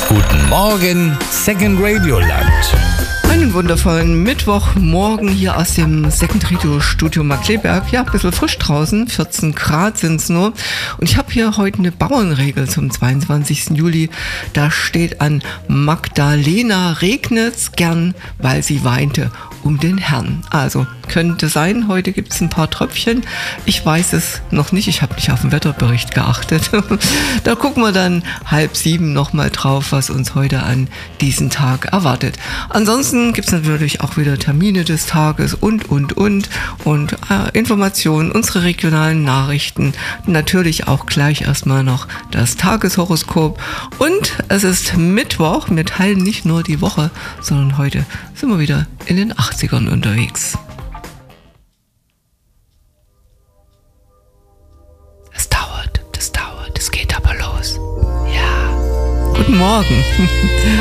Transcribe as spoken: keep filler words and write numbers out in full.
Guten Morgen, Second Radio Land. Einen wundervollen Mittwochmorgen hier aus dem Second Radio Studio Markkleeberg. Ja, ein bisschen frisch draußen, vierzehn Grad sind es nur. Und ich habe hier heute eine Bauernregel zum zweiundzwanzigsten Juli. Da steht an: Magdalena regnet's gern, weil sie weinte um den Herrn. Also könnte sein, heute gibt es ein paar Tröpfchen. Ich weiß es noch nicht, ich habe nicht auf den Wetterbericht geachtet. Da gucken wir dann halb sieben nochmal drauf, was uns heute an diesem Tag erwartet. Ansonsten gibt es natürlich auch wieder Termine des Tages und, und, und. Und äh, Informationen, unsere regionalen Nachrichten. Natürlich auch gleich erstmal noch das Tageshoroskop. Und es ist Mittwoch. Wir teilen nicht nur die Woche, sondern heute sind wir wieder in den achtzigern unterwegs. Es dauert, das dauert, es geht aber los. Ja. Guten Morgen.